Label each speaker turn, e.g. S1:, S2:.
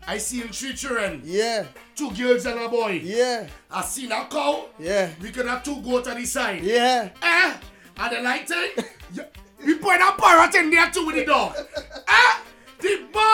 S1: I seen 3 children.
S2: Yeah.
S1: 2 girls and a boy.
S2: Yeah.
S1: I seen a cow.
S2: Yeah.
S1: We could have 2 goats on the side.
S2: Yeah.
S1: And the lighting. We put a parrot in there too with the dog.